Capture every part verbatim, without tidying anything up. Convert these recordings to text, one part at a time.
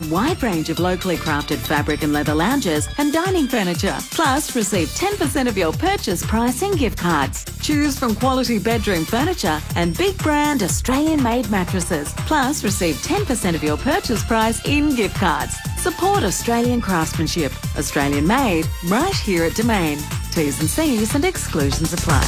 wide range of locally crafted fabric and leather lounges and dining furniture. Plus, receive ten percent of your purchase price in gift cards. Choose from quality bedroom furniture and big brand Australian-made mattresses. Plus, receive ten percent of your purchase price in gift cards. Support Australian craftsmanship. Australian made, right here at Domain. T's and C's and exclusions apply.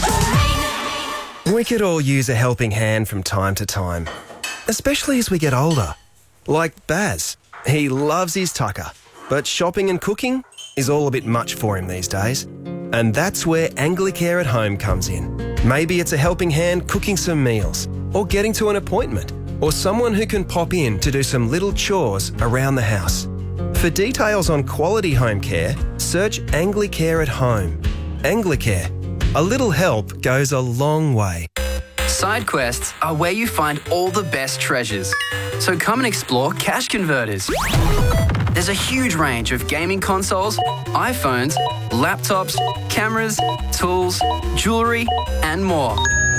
We could all use a helping hand from time to time, especially as we get older. Like Baz. He loves his tucker, but shopping and cooking is all a bit much for him these days. And that's where Anglicare at Home comes in. Maybe it's a helping hand cooking some meals, or getting to an appointment, or someone who can pop in to do some little chores around the house. For details on quality home care, search Anglicare at Home. Anglicare. A little help goes a long way. Side quests are where you find all the best treasures. So come and explore Cash Converters. There's a huge range of gaming consoles, iPhones, laptops, cameras, tools, jewellery, and more.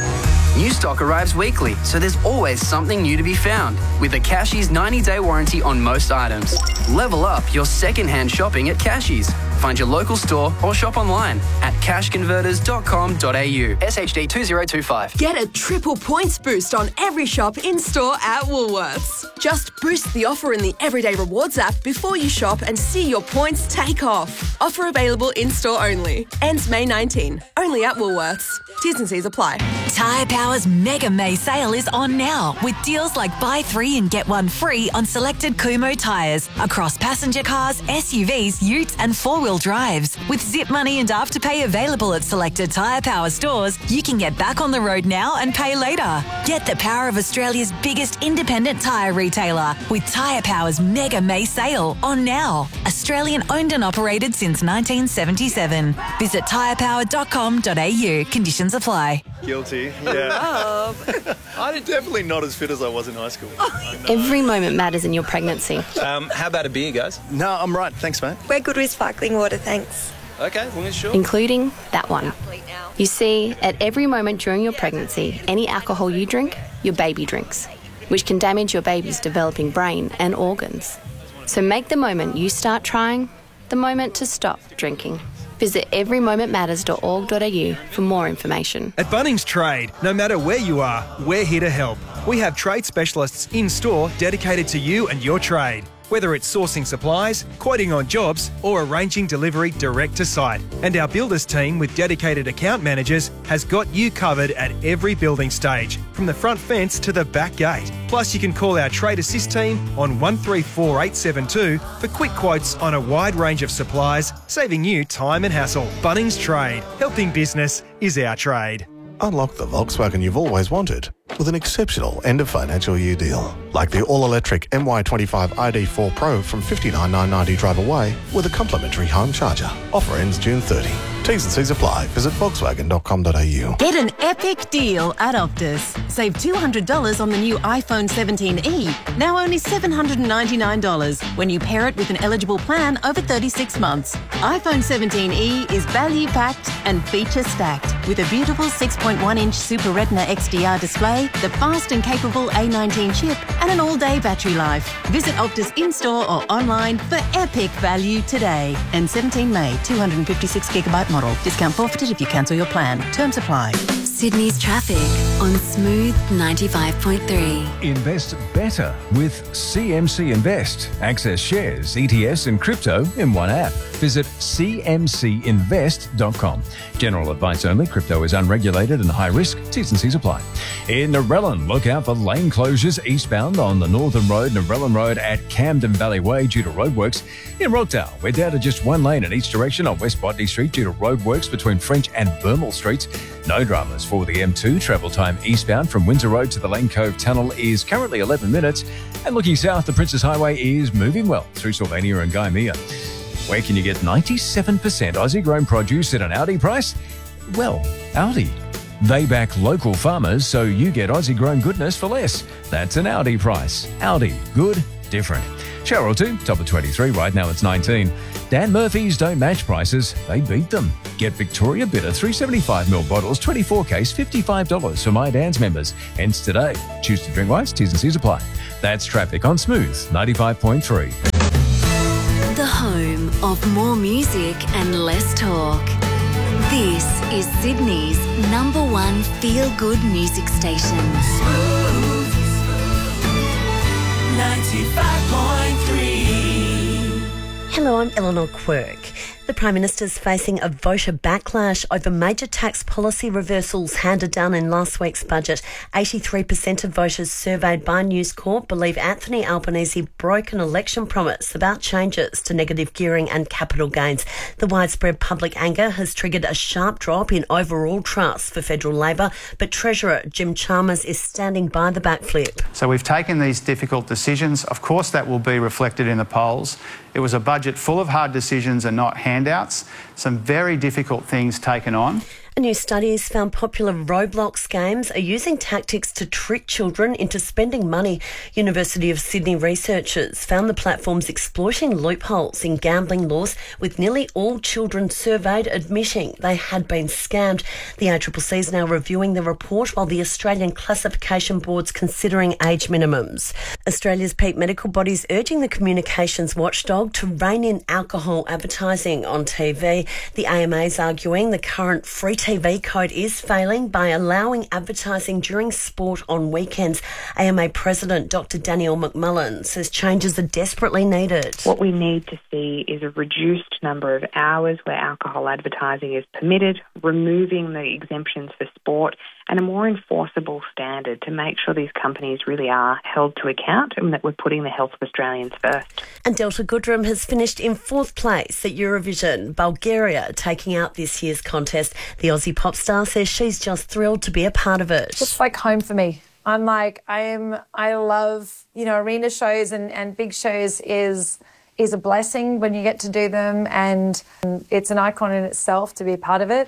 New stock arrives weekly, so there's always something new to be found. With a Cashies ninety day warranty on most items. Level up your second-hand shopping at Cashies. Find your local store or shop online at cash converters dot com dot a u. S H D two zero two five. Get a triple points boost on every shop in-store at Woolworths. Just boost the offer in the Everyday Rewards app before you shop and see your points take off. Offer available in-store only. Ends May nineteenth. Only at Woolworths. T's and C's apply. Tyre Power's Mega May sale is on now with deals like buy three and get one free on selected Kumho tyres across passenger cars, S U Vs, utes and four-wheel drives. With zip money and afterpay available at selected Tyre Power stores, you can get back on the road now and pay later. Get the power of Australia's biggest independent tyre retailer with Tyre Power's Mega May sale on now. Australian owned and operated since nineteen seventy-seven. Visit tyre power dot com dot a u. Conditions apply. Guilty, yeah. I'm definitely not as fit as I was in high school. Every moment matters in your pregnancy. Um, how about a beer, guys? No, I'm right. Thanks, mate. We're good with sparkling water, thanks. Okay, well, sure. Including that one. You see, at every moment during your pregnancy, any alcohol you drink, your baby drinks, which can damage your baby's developing brain and organs. So make the moment you start trying the moment to stop drinking. Visit every moment matters dot org dot a u for more information. At Bunnings Trade, no matter where you are, we're here to help. We have trade specialists in store dedicated to you and your trade. Whether it's sourcing supplies, quoting on jobs, or arranging delivery direct to site. And our builders team with dedicated account managers has got you covered at every building stage, from the front fence to the back gate. Plus, you can call our Trade Assist team on one three four eight seven two for quick quotes on a wide range of supplies, saving you time and hassle. Bunnings Trade. Helping business is our trade. Unlock the Volkswagen you've always wanted with an exceptional end of financial year deal. Like the all-electric M Y twenty-five I D four Pro from fifty-nine thousand nine hundred ninety drive away with a complimentary home charger. Offer ends June thirtieth. T's and C's apply. Visit volkswagen dot com dot a u. Get an epic deal at Optus. Save two hundred dollars on the new iPhone seventeen e, now only seven hundred ninety-nine dollars when you pair it with an eligible plan over thirty-six months. iPhone seventeen e is value-packed and feature-stacked with a beautiful six point one inch Super Retina X D R display, the fast and capable A nineteen chip, and an all-day battery life. Visit Optus in-store or online for epic value today. And seventeen May, two hundred fifty-six gigabyte model. Discount forfeited if you cancel your plan. Terms apply. Sydney's traffic on Smooth ninety-five point three. Invest better with C M C Invest. Access shares, E T Fs and crypto in one app. Visit c m c invest dot com. General advice only. Crypto is unregulated and high risk. T's and C's apply. In Narellan, look out for lane closures eastbound on the Northern Road, Narellan Road at Camden Valley Way due to roadworks. In Rockdale, we're down to just one lane in each direction on West Botany Street due to roadworks between French and Burmel Streets. No dramas for the M two. Travel time eastbound from Windsor Road to the Lane Cove Tunnel is currently eleven minutes. And looking south, the Princess Highway is moving well through Sylvania and Gymea. Where can you get ninety-seven percent Aussie grown produce at an Aldi price? Well, Aldi. They back local farmers, so you get Aussie grown goodness for less. That's an Aldi price. Aldi. Good, different. Cheryl two, top of twenty-three, right now it's nineteen. Dan Murphy's don't match prices, they beat them. Get Victoria Bitter three seventy-five milliliter bottles, twenty-four case, fifty-five dollars for My Dan's members. Hence today. Choose to drink wise, T's and C's apply. That's traffic on Smooth ninety-five point three. The home of more music and less talk. This is Sydney's number one feel-good music station. Smooth ninety-five point three. Hello, I'm Eleanor Quirk. The Prime Minister's facing a voter backlash over major tax policy reversals handed down in last week's budget. eighty-three percent of voters surveyed by News Corp believe Anthony Albanese broke an election promise about changes to negative gearing and capital gains. The widespread public anger has triggered a sharp drop in overall trust for federal Labor, but Treasurer Jim Chalmers is standing by the backflip. So we've taken these difficult decisions. Of course, that will be reflected in the polls. It was a budget full of hard decisions and not handouts. Some very difficult things taken on. A new study has found popular Roblox games are using tactics to trick children into spending money. University of Sydney researchers found the platforms exploiting loopholes in gambling laws, with nearly all children surveyed admitting they had been scammed. The A C C C is now reviewing the report, while the Australian Classification Board's considering age minimums. Australia's peak medical body is urging the communications watchdog to rein in alcohol advertising on T V. The A M A is arguing the current free T V code is failing by allowing advertising during sport on weekends. A M A President Doctor Danielle McMullen says changes are desperately needed. What we need to see is a reduced number of hours where alcohol advertising is permitted, removing the exemptions for sport, and a more enforceable standard to make sure these companies really are held to account and that we're putting the health of Australians first. And Delta Goodrem has finished in fourth place at Eurovision, Bulgaria taking out this year's contest. The Aussie pop star says she's just thrilled to be a part of it. It's like home for me. I'm like, I am, I love, you know, arena shows and, and big shows is is a blessing when you get to do them, and it's an icon in itself to be a part of it.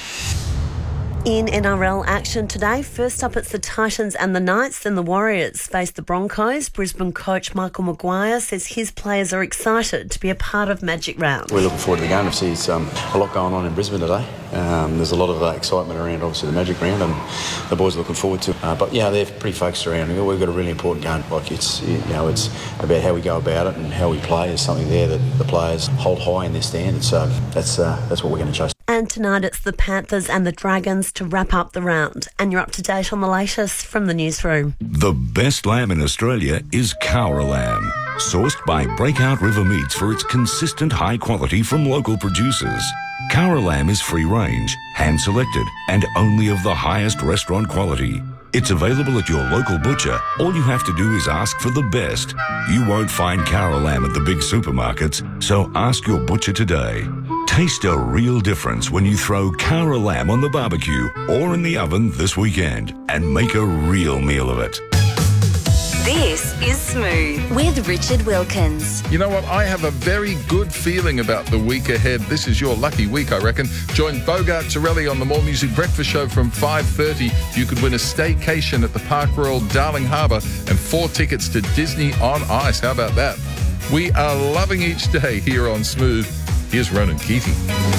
In N R L action today, first up it's the Titans and the Knights, then the Warriors face the Broncos. Brisbane coach Michael Maguire says his players are excited to be a part of Magic Round. We're looking forward to the game. Obviously, it's um, a lot going on in Brisbane today. Um, there's a lot of uh, excitement around, obviously, the Magic Round, and the boys are looking forward to it. Uh, but, yeah, they're pretty focused around. We've got a really important game. Like, it's, you know, it's about how we go about it and how we play. There's something there that the players hold high in their standards. So that's, uh, that's what we're going to chase. And tonight it's the Panthers and the Dragons to wrap up the round. And you're up to date on the latest from the newsroom. The best lamb in Australia is Cowra lamb, sourced by Breakout River Meats for its consistent high quality from local producers. Cowra lamb is free range, hand selected, and only of the highest restaurant quality. It's available at your local butcher. All you have to do is ask for the best. You won't find Cowra lamb at the big supermarkets, so ask your butcher today. Taste a real difference when you throw Cowra lamb on the barbecue or in the oven this weekend and make a real meal of it. This is Smooth with Richard Wilkins. You know what? I have a very good feeling about the week ahead. This is your lucky week, I reckon. Join Bogart Torelli on the More Music Breakfast Show from five thirty. You could win a staycation at the Park Royal Darling Harbour and four tickets to Disney on Ice. How about that? We are loving each day here on Smooth. Here's Ronan Keating.